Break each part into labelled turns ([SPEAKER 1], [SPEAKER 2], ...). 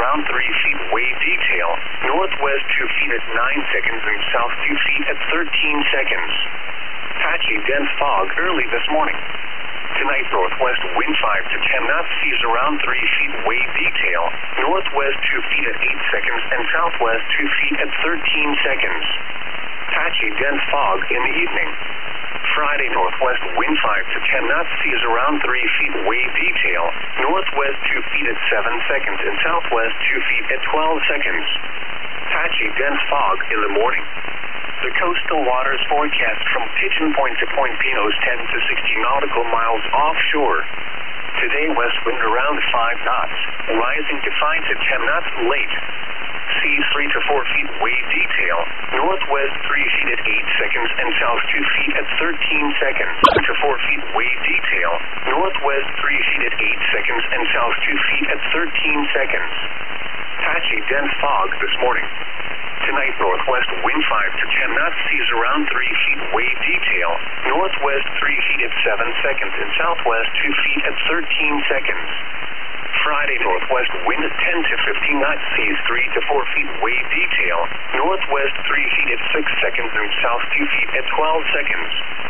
[SPEAKER 1] around 3 feet. Wave detail, northwest 2 feet at 9 seconds and south 2 feet at 13 seconds. Patchy dense fog early this morning. Tonight, northwest wind 5 to 10 knots, seas around 3 feet. Wave detail, northwest 2 feet at 8 seconds and southwest 2 feet at 13 seconds. Patchy dense fog in the evening. Friday, northwest wind 5 to 10 knots, seas around 3 feet. Wave detail, northwest 2 feet at 7 seconds and southwest 2 feet at 12 seconds. Patchy dense fog in the morning. The coastal waters forecast from Pigeon Point to Point Pinos 10 to 60 nautical miles offshore. Today, west wind around 5 knots, rising to 5 to 10 knots late. Seas 3 to 4 feet. Wave detail, northwest 3 feet at 8 seconds and south 2 feet at 13 seconds. 2 to 4 feet. Wave detail, northwest 3 feet at 8 seconds and south 2 feet at 13 seconds. Patchy dense fog this morning. Tonight, northwest wind 5 to 10 knots, seas around 3 feet. Wave detail, northwest 3 feet at 7 seconds and southwest 2 feet at 13 seconds. Friday, northwest wind 10 to 15 knots, seas 3 to 4 feet. Wave detail, northwest 3 feet at 6 seconds and south 2 feet at 12 seconds.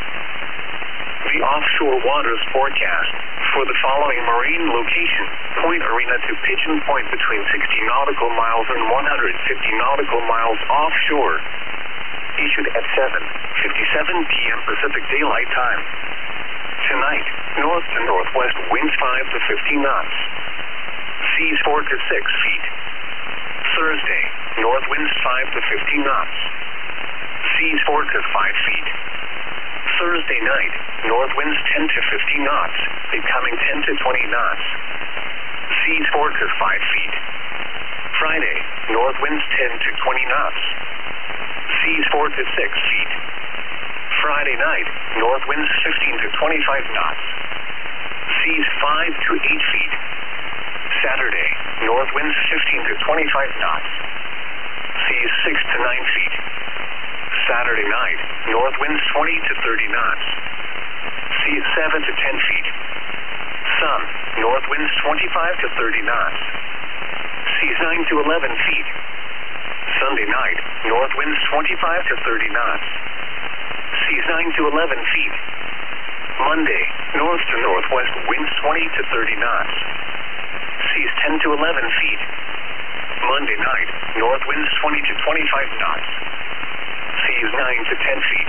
[SPEAKER 1] The offshore waters forecast for the following marine location: Point Arena to Pigeon Point between 60 nautical miles and 150 nautical miles offshore. Issued at 7:57 p.m. Pacific Daylight Time. Tonight, north to northwest winds 5 to 15 knots. Seas 4 to 6 feet. Thursday, north winds 5 to 15 knots. Seas 4 to 5 feet. Thursday night, north winds 10 to 15 knots, becoming 10 to 20 knots. Seas 4 to 5 feet. Friday, north winds 10 to 20 knots. Seas 4 to 6 feet. Friday night, north winds 15 to 25 knots. Seas 5 to 8 feet. Saturday, north winds 15 to 25 knots. Seas 6 to 9 feet. Saturday night, north winds 20 to 30 knots. Seas 7 to 10 feet. Sun, north winds 25 to 30 knots. Seas 9 to 11 feet. Sunday night, north winds 25 to 30 knots. Seas 9 to 11 feet. Monday, north to northwest winds 20 to 30 knots. Seas 10 to 11 feet. Monday night, north winds 20 to 25 knots. Seas 9 to 10 feet.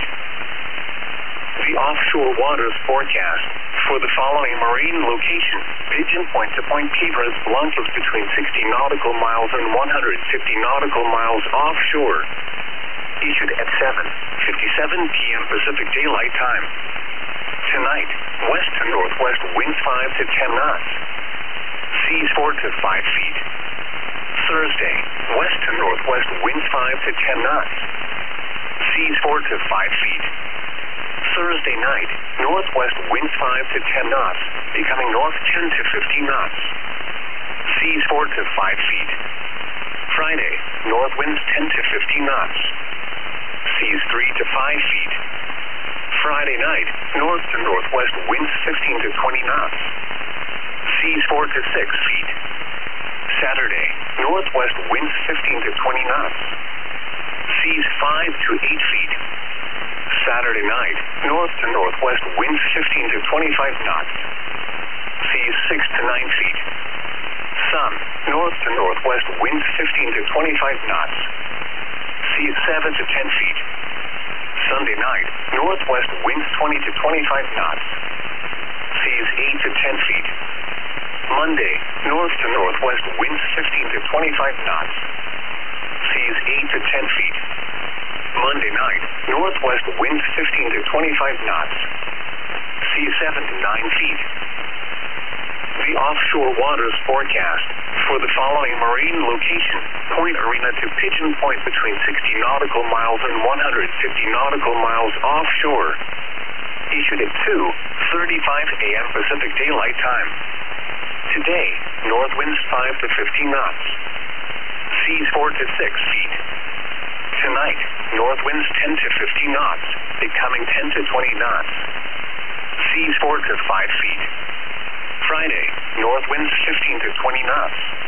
[SPEAKER 1] The offshore waters forecast for the following marine location: Pigeon Point to Point Piedras Blancas between 60 nautical miles and 150 nautical miles offshore. Issued at 7:57 p.m. Pacific Daylight Time. Tonight, west to northwest winds 5 to 10 knots. Seas 4 to 5 feet. Thursday, west to northwest winds 5 to 10 knots. Seas 4 to 5 feet. Thursday night, northwest winds 5 to 10 knots, becoming north 10 to 15 knots. Seas 4 to 5 feet. Friday, north winds 10 to 15 knots. Seas 3 to 5 feet. Friday night, north to northwest winds 15 to 20 knots. Seas 4 to 6 feet. Saturday, northwest winds 15 to 20 knots. Seas 5 to 8 feet. Saturday night, north to northwest winds 15 to 25 knots. Seas 6 to 9 feet. Sun, north to northwest winds 15 to 25 knots. Seas 7 to 10 feet. Sunday night, northwest winds 20 to 25 knots. Seas 8 to 10 feet. Monday, north to northwest winds 15 to 25 knots. Seas 8 to 10 feet. Monday night, northwest winds 15 to 25 knots. Seas 7 to 9 feet. The offshore waters forecast for the following marine location: Point Arena to Pigeon Point between 60 nautical miles and 150 nautical miles offshore. Issued at 2:35 a.m. Pacific Daylight Time. Today, north winds 5 to 15 knots. Seas 4 to 6 feet. Tonight, north winds 10 to 15 knots, becoming 10 to 20 knots. Seas 4 to 5 feet. Friday, north winds 15 to 20 knots.